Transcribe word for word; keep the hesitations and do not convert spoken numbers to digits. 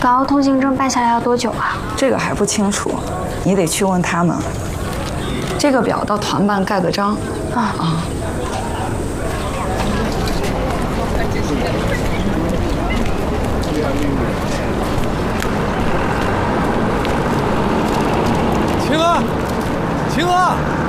港澳通行证办下来要多久啊？ 这个还不清楚，你得去问他们。这个表到团办盖个章。啊啊。 晴儿，晴儿。